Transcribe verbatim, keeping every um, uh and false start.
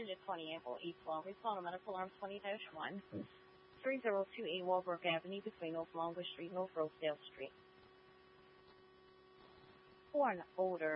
Canada twenty Apple eight twelve, respond to medical alarm twenty dash one, three oh two A Walbrook Avenue between North Longwood Street and North Rosedale Street. For an odor